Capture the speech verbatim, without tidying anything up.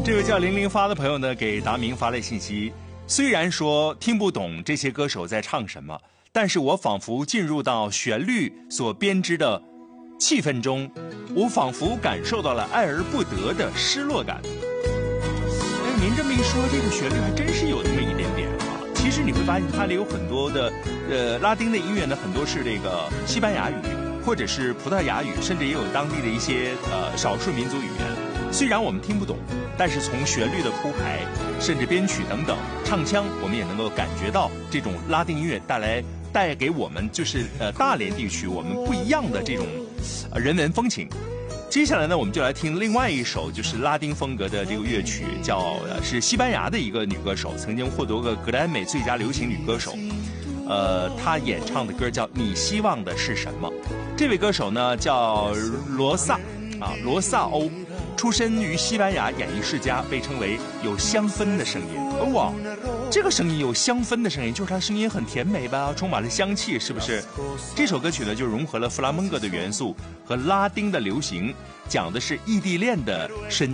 这位叫零零发的朋友呢，给达明发来信息。虽然说听不懂这些歌手在唱什么，但是我仿佛进入到旋律所编织的气氛中，我仿佛感受到了爱而不得的失落感。哎，您这么一说，这个旋律还真是有那么一点点啊。其实你会发现，它里有很多的呃拉丁的音乐呢，很多是这个西班牙语，或者是葡萄牙语，甚至也有当地的一些呃少数民族语言。虽然我们听不懂，但是从旋律的铺排，甚至编曲等等，唱腔，我们也能够感觉到这种拉丁音乐带来带给我们就是呃大连地区我们不一样的这种呃人文风情。接下来呢，我们就来听另外一首就是拉丁风格的这个乐曲，叫呃是西班牙的一个女歌手，曾经获得过格莱美最佳流行女歌手。呃，她演唱的歌叫《你希望的是什么》。这位歌手呢叫罗萨啊，罗萨欧。出身于西班牙演艺世家，被称为有香氛的声音。哇，这个声音有香氛的声音，就是它声音很甜美吧，充满了香气，是不是？这首歌曲呢，就融合了弗拉门戈的元素和拉丁的流行，讲的是异地恋的深